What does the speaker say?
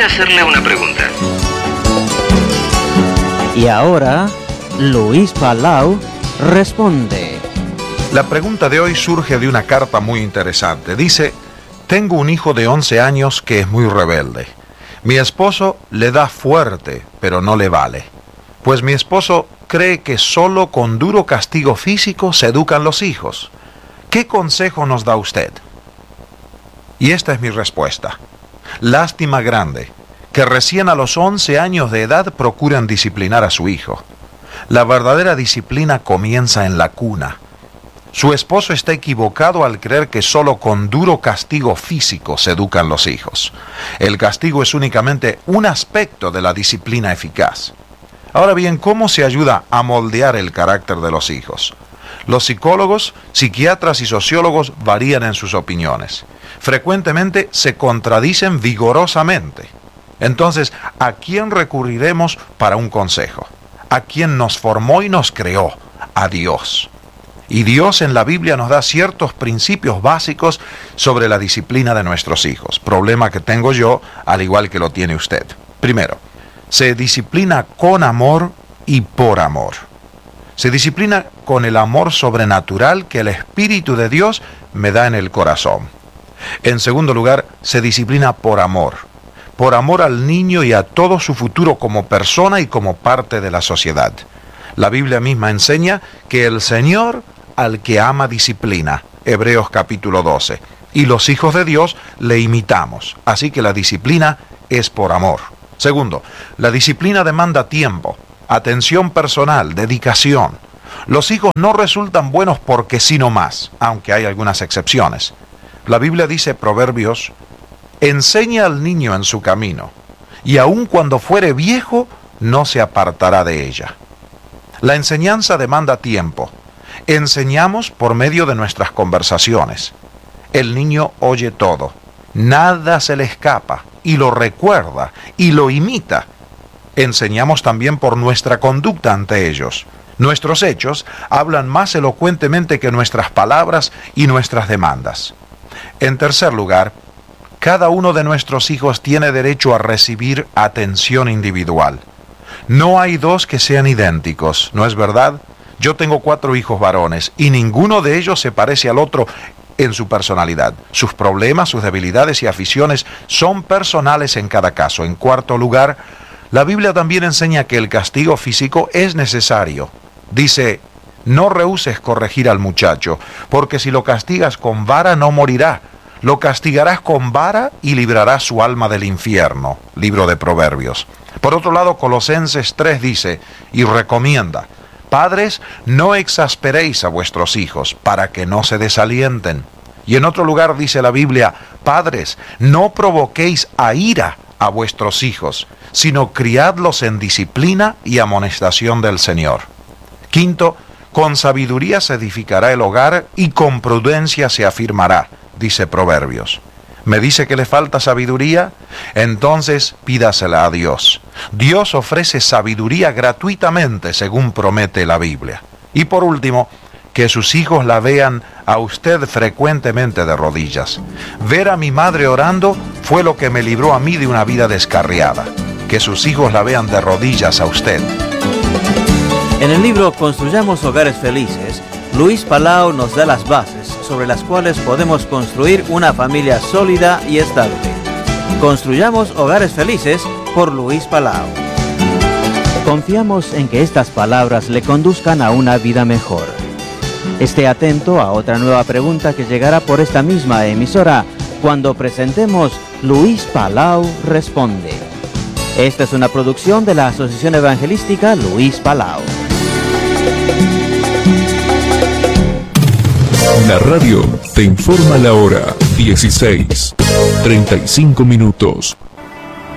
quisiera hacerle una pregunta. Y ahora, Luis Palau responde. La pregunta de hoy surge de una carta muy interesante. Dice: tengo un hijo de 11 años que es muy rebelde. Mi esposo le da fuerte, pero no le vale. Pues mi esposo cree que solo con duro castigo físico se educan los hijos. ¿Qué consejo nos da usted? Y esta es mi respuesta. Lástima grande que recién a los 11 años de edad procuran disciplinar a su hijo. La verdadera disciplina comienza en la cuna. Su esposo está equivocado al creer que solo con duro castigo físico se educan los hijos. El castigo es únicamente un aspecto de la disciplina eficaz. Ahora bien, ¿cómo se ayuda a moldear el carácter de los hijos? Los psicólogos, psiquiatras y sociólogos varían en sus opiniones. Frecuentemente se contradicen vigorosamente. Entonces, ¿a quién recurriremos para un consejo? ¿A quién nos formó y nos creó? A Dios. Y Dios en la Biblia nos da ciertos principios básicos sobre la disciplina de nuestros hijos. Problema que tengo yo, al igual que lo tiene usted. Primero, se disciplina con amor y por amor. Se disciplina con el amor sobrenatural que el Espíritu de Dios me da en el corazón. En segundo lugar, se disciplina por amor al niño y a todo su futuro como persona y como parte de la sociedad. La Biblia misma enseña que el Señor al que ama disciplina, Hebreos capítulo 12, y los hijos de Dios le imitamos, así que la disciplina es por amor. Segundo, la disciplina demanda tiempo, atención personal, dedicación. Los hijos no resultan buenos porque sí nomás, aunque hay algunas excepciones. La Biblia dice, Proverbios, enseña al niño en su camino, y aun cuando fuere viejo, no se apartará de ella. La enseñanza demanda tiempo. Enseñamos por medio de nuestras conversaciones. El niño oye todo, nada se le escapa, y lo recuerda, y lo imita. Enseñamos también por nuestra conducta ante ellos. Nuestros hechos hablan más elocuentemente que nuestras palabras y nuestras demandas. En tercer lugar, cada uno de nuestros hijos tiene derecho a recibir atención individual. No hay dos que sean idénticos, ¿no es verdad? Yo tengo 4 hijos varones y ninguno de ellos se parece al otro en su personalidad. Sus problemas, sus debilidades y aficiones son personales en cada caso. En cuarto lugar, la Biblia también enseña que el castigo físico es necesario. Dice, no rehúses corregir al muchacho, porque si lo castigas con vara no morirá. Lo castigarás con vara y librarás su alma del infierno. Libro de Proverbios. Por otro lado, Colosenses 3 dice y recomienda, padres, no exasperéis a vuestros hijos para que no se desalienten. Y en otro lugar dice la Biblia, padres, no provoquéis a ira a vuestros hijos, sino criadlos en disciplina y amonestación del Señor. Quinto, con sabiduría se edificará el hogar y con prudencia se afirmará, dice Proverbios. ¿Me dice que le falta sabiduría? Entonces pídasela a Dios. Dios ofrece sabiduría gratuitamente, según promete la Biblia. Y por último, que sus hijos la vean a usted frecuentemente de rodillas. Ver a mi madre orando fue lo que me libró a mí de una vida descarriada. Que sus hijos la vean de rodillas a usted. En el libro Construyamos Hogares Felices, Luis Palau nos da las bases sobre las cuales podemos construir una familia sólida y estable. Construyamos Hogares Felices por Luis Palau. Confiamos en que estas palabras le conduzcan a una vida mejor. Esté atento a otra nueva pregunta que llegará por esta misma emisora cuando presentemos Luis Palau Responde. Esta es una producción de la Asociación Evangelística Luis Palau. La radio te informa la hora 16:35.